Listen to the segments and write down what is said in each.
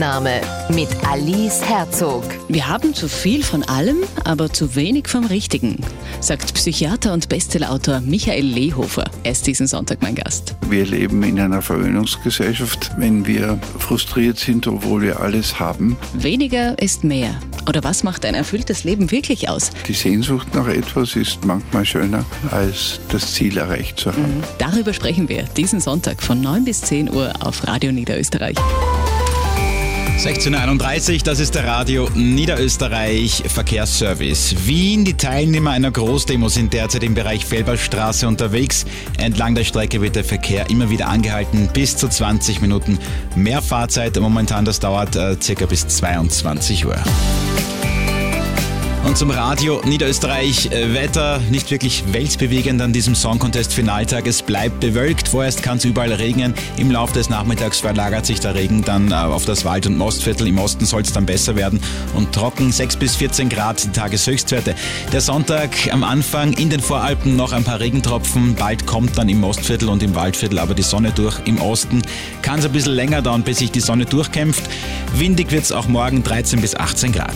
Name mit Alice Herzog. Wir haben zu viel von allem, aber zu wenig vom Richtigen, sagt Psychiater und Bestsellerautor Michael Lehofer. Er ist diesen Sonntag mein Gast. Wir leben in einer Verwöhnungsgesellschaft. Wenn wir frustriert sind, obwohl wir alles haben. Weniger ist mehr. Oder was macht ein erfülltes Leben wirklich aus? Die Sehnsucht nach etwas ist manchmal schöner, als das Ziel erreicht zu haben. Darüber sprechen wir diesen Sonntag von 9 bis 10 Uhr auf Radio Niederösterreich. 16.31 Uhr, das ist der Radio Niederösterreich Verkehrsservice. Wien, die Teilnehmer einer Großdemo sind derzeit im Bereich Felberstraße unterwegs. Entlang der Strecke wird der Verkehr immer wieder angehalten, bis zu 20 Minuten mehr Fahrzeit. Momentan, das dauert circa bis 22 Uhr. Und zum Radio Niederösterreich Wetter, nicht wirklich weltbewegend an diesem Song Contest Finaltag. Es bleibt bewölkt, vorerst kann es überall regnen. Im Laufe des Nachmittags verlagert sich der Regen dann auf das Wald- und Mostviertel. Im Osten soll es dann besser werden und trocken, 6 bis 14 Grad die Tageshöchstwerte. Der Sonntag am Anfang in den Voralpen noch ein paar Regentropfen. Bald kommt dann im Mostviertel und im Waldviertel aber die Sonne durch. Im Osten kann es ein bisschen länger dauern, bis sich die Sonne durchkämpft. Windig wird es auch morgen 13 bis 18 Grad.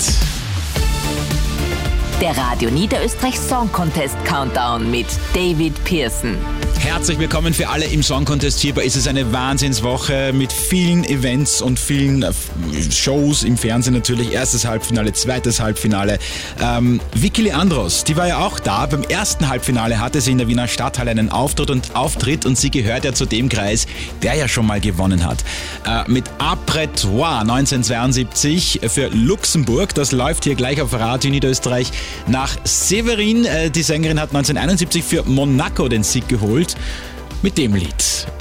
Der Radio Niederösterreich Song Contest Countdown mit David Pearson. Herzlich willkommen für alle im Song Contest Fieber. Es ist eine Wahnsinnswoche mit vielen Events und vielen Shows im Fernsehen natürlich. Erstes Halbfinale, zweites Halbfinale. Vicky Leandros, die war ja auch da. Beim ersten Halbfinale hatte sie in der Wiener Stadthalle einen Auftritt und sie gehört ja zu dem Kreis, der ja schon mal gewonnen hat. Mit Après-Toi 1972 für Luxemburg. Das läuft hier gleich auf Radio Niederösterreich. Nach Severin, die Sängerin hat 1971 für Monaco den Sieg geholt. Mit dem Lied.